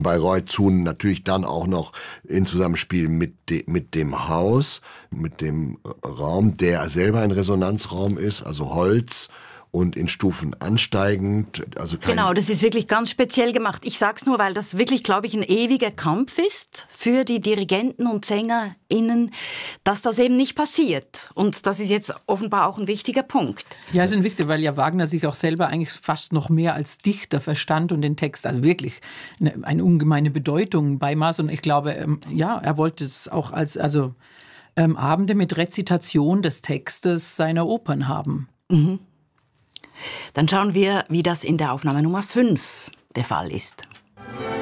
Bayreuth Thun natürlich dann auch noch in Zusammenspiel mit dem Haus, mit dem Raum, der selber ein Resonanzraum ist, also Holz und in Stufen ansteigend. Also genau, das ist wirklich ganz speziell gemacht. Ich sag's nur, weil das wirklich, glaube ich, ein ewiger Kampf ist für die Dirigenten und SängerInnen, dass das eben nicht passiert. Und das ist jetzt offenbar auch ein wichtiger Punkt. Ja, es ist wichtig, weil ja Wagner sich auch selber eigentlich fast noch mehr als Dichter verstand und den Text, also wirklich eine ungemeine Bedeutung beimaß. Und ich glaube, er wollte es auch als Abende mit Rezitation des Textes seiner Opern haben. Mhm. Dann schauen wir, wie das in der Aufnahme Nummer 5 der Fall ist.